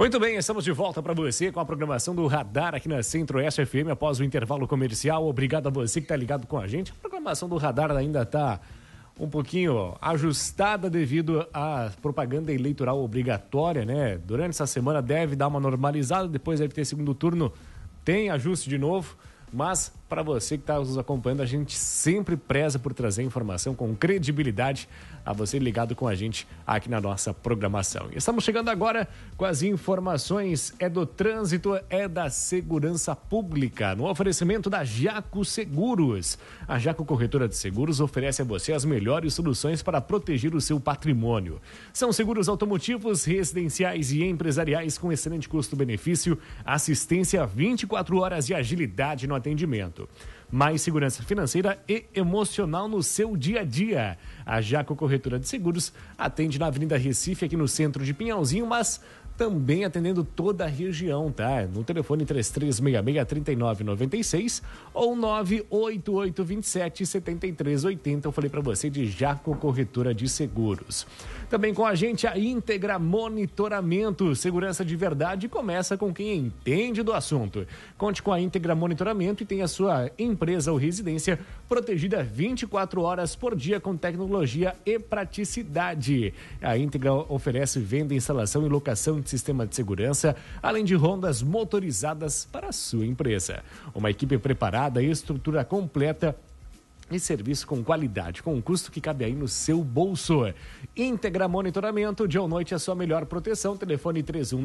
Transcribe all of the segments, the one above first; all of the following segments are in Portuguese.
Muito bem, estamos de volta para você com a programação do Radar aqui na Centro-Oeste FM após o intervalo comercial. Obrigado a você que está ligado com a gente. A programação do Radar ainda está um pouquinho ajustada devido à propaganda eleitoral obrigatória, né? Durante essa semana deve dar uma normalizada, depois deve ter segundo turno, tem ajuste de novo. Mas, para você que está nos acompanhando, a gente sempre preza por trazer informação com credibilidade a você ligado com a gente aqui na nossa programação. E estamos chegando agora com as informações do trânsito, da segurança pública, no oferecimento da Jaco Seguros. A Jaco Corretora de Seguros oferece a você as melhores soluções para proteger o seu patrimônio. São seguros automotivos, residenciais e empresariais com excelente custo-benefício, assistência 24 horas e agilidade no atendimento. Mais segurança financeira e emocional no seu dia a dia. A Jaco Corretora de Seguros atende na Avenida Recife, aqui no centro de Pinhalzinho, mas também atendendo toda a região, tá? No telefone 3366-3996 ou 98827-7380. Eu falei para você de Jaco Corretora de Seguros. Também com a gente a Íntegra Monitoramento. Segurança de verdade começa com quem entende do assunto. Conte com a Íntegra Monitoramento e tenha a sua empresa ou residência protegida 24 horas por dia com tecnologia e praticidade. A Íntegra oferece venda, instalação e locação de sistema de segurança, além de rondas motorizadas para a sua empresa. Uma equipe preparada, estrutura completa e serviço com qualidade, com um custo que cabe aí no seu bolso. Íntegra Monitoramento, dia ou noite, a sua melhor proteção. Telefone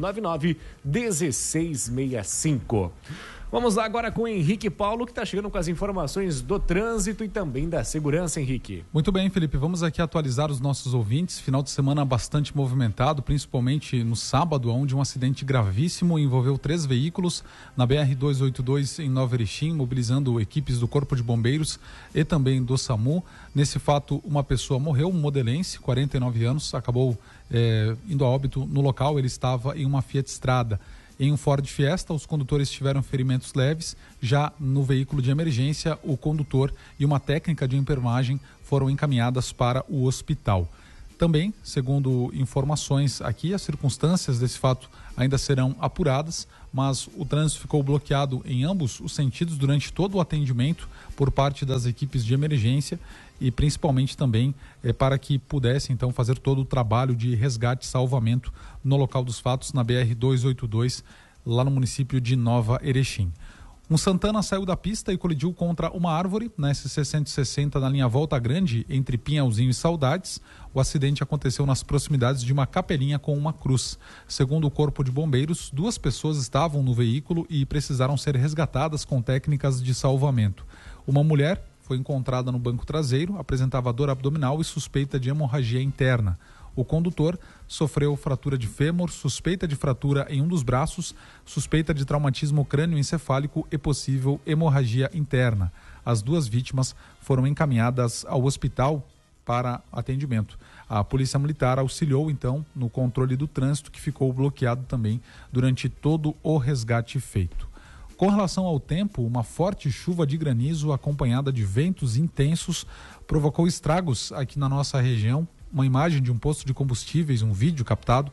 3199-1665. Vamos lá agora com o Henrique Paulo, que está chegando com as informações do trânsito e também da segurança, Henrique. Muito bem, Felipe. Vamos aqui atualizar os nossos ouvintes. Final de semana bastante movimentado, principalmente no sábado, onde um acidente gravíssimo envolveu 3 veículos na BR-282 em Nova Erechim, mobilizando equipes do Corpo de Bombeiros e também do SAMU. Nesse fato, uma pessoa morreu, um modelense, 49 anos, acabou indo a óbito no local. Ele estava em uma Fiat Strada. Em um Ford Fiesta, os condutores tiveram ferimentos leves. Já no veículo de emergência, o condutor e uma técnica de enfermagem foram encaminhadas para o hospital. Também, segundo informações aqui, as circunstâncias desse fato ainda serão apuradas, mas o trânsito ficou bloqueado em ambos os sentidos durante todo o atendimento por parte das equipes de emergência e principalmente também para que pudesse então fazer todo o trabalho de resgate e salvamento no local dos fatos na BR-282, lá no município de Nova Erechim. Um Santana saiu da pista e colidiu contra uma árvore na SC-160 na linha Volta Grande, entre Pinhalzinho e Saudades. O acidente aconteceu nas proximidades de uma capelinha com uma cruz. Segundo o Corpo de Bombeiros, 2 pessoas estavam no veículo e precisaram ser resgatadas com técnicas de salvamento. Uma mulher foi encontrada no banco traseiro, apresentava dor abdominal e suspeita de hemorragia interna. O condutor sofreu fratura de fêmur, suspeita de fratura em um dos braços, suspeita de traumatismo crânioencefálico e possível hemorragia interna. As 2 vítimas foram encaminhadas ao hospital para atendimento. A Polícia Militar auxiliou, então, no controle do trânsito, que ficou bloqueado também durante todo o resgate feito. Com relação ao tempo, uma forte chuva de granizo acompanhada de ventos intensos provocou estragos aqui na nossa região. Uma imagem de um posto de combustíveis, um vídeo captado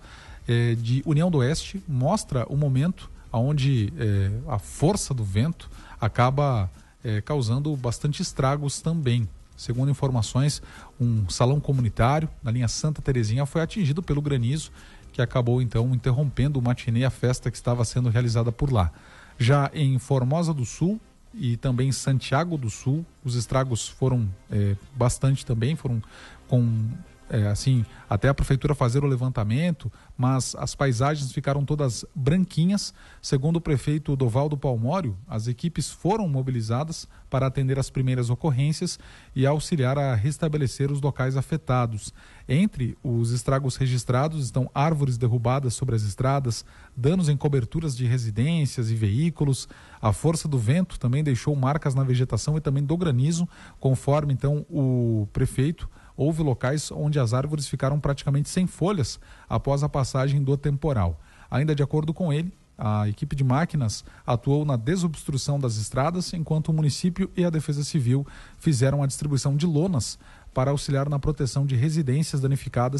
de União do Oeste, mostra o momento onde a força do vento acaba causando bastante estragos também. Segundo informações, um salão comunitário na linha Santa Terezinha foi atingido pelo granizo, que acabou então interrompendo o matinê, a festa que estava sendo realizada por lá. Já em Formosa do Sul e também em Santiago do Sul, os estragos foram bastante também, foram com até a prefeitura fazer o levantamento, mas as paisagens ficaram todas branquinhas. Segundo o prefeito Dovaldo Palmório, as equipes foram mobilizadas para atender as primeiras ocorrências e auxiliar a restabelecer os locais afetados. Entre os estragos registrados estão árvores derrubadas sobre as estradas, danos em coberturas de residências e veículos. A força do vento também deixou marcas na vegetação e também do granizo, conforme então o prefeito. Houve locais onde as árvores ficaram praticamente sem folhas após a passagem do temporal. Ainda de acordo com ele, a equipe de máquinas atuou na desobstrução das estradas, enquanto o município e a Defesa Civil fizeram a distribuição de lonas para auxiliar na proteção de residências danificadas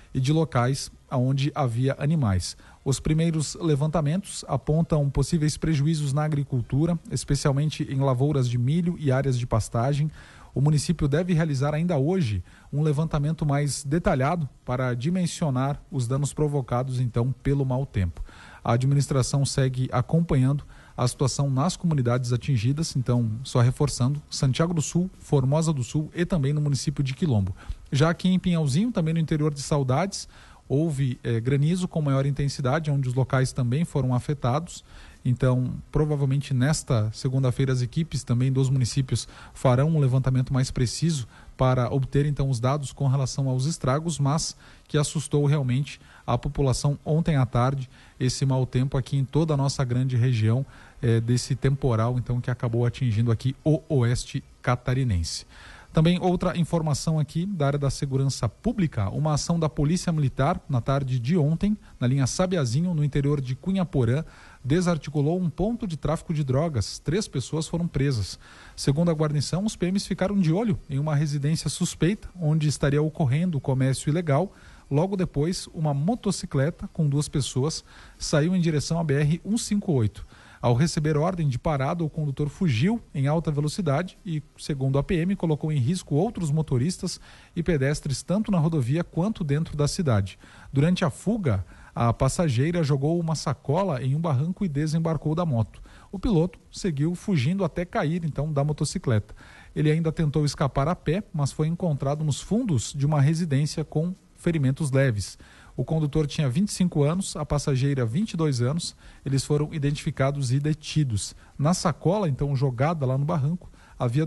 e de locais onde havia animais. Os primeiros levantamentos apontam possíveis prejuízos na agricultura, especialmente em lavouras de milho e áreas de pastagem. O município deve realizar ainda hoje um levantamento mais detalhado para dimensionar os danos provocados então pelo mau tempo. A administração segue acompanhando a situação nas comunidades atingidas, então só reforçando, Santiago do Sul, Formosa do Sul e também no município de Quilombo. Já aqui em Pinhalzinho, também no interior de Saudades, houve granizo com maior intensidade, onde os locais também foram afetados. Então, provavelmente nesta segunda-feira as equipes também dos municípios farão um levantamento mais preciso para obter então os dados com relação aos estragos, mas que assustou realmente a população ontem à tarde, esse mau tempo aqui em toda a nossa grande região, desse temporal então que acabou atingindo aqui o oeste catarinense. Também outra informação aqui da área da segurança pública, uma ação da Polícia Militar na tarde de ontem, na linha Sabiazinho, no interior de Cunhaporã, desarticulou um ponto de tráfico de drogas. 3 pessoas foram presas. Segundo a guarnição, os PMs ficaram de olho em uma residência suspeita, onde estaria ocorrendo o comércio ilegal. Logo depois, uma motocicleta com 2 pessoas saiu em direção à BR-158. Ao receber ordem de parada, o condutor fugiu em alta velocidade e, segundo a PM, colocou em risco outros motoristas e pedestres tanto na rodovia quanto dentro da cidade. Durante a fuga, a passageira jogou uma sacola em um barranco e desembarcou da moto. O piloto seguiu fugindo até cair, então, da motocicleta. Ele ainda tentou escapar a pé, mas foi encontrado nos fundos de uma residência com ferimentos leves. O condutor tinha 25 anos, a passageira 22 anos. Eles foram identificados e detidos. Na sacola, então, jogada lá no barranco, havia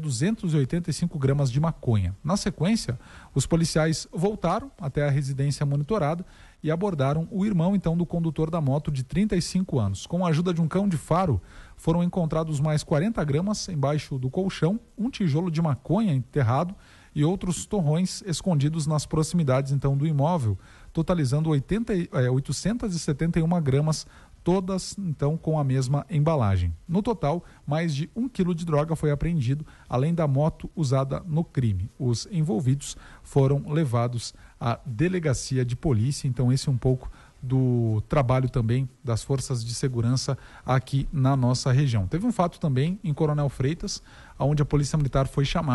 285 gramas de maconha. Na sequência, os policiais voltaram até a residência monitorada e abordaram o irmão, então, do condutor da moto de 35 anos. Com a ajuda de um cão de faro, foram encontrados mais 40 gramas embaixo do colchão, um tijolo de maconha enterrado e outros torrões escondidos nas proximidades, então, do imóvel, totalizando 871 gramas, todas então com a mesma embalagem. No total, mais de 1 quilo de droga foi apreendido, além da moto usada no crime. Os envolvidos foram levados à delegacia de polícia. Então esse é um pouco do trabalho também das forças de segurança aqui na nossa região. Teve um fato também em Coronel Freitas, onde a Polícia Militar foi chamada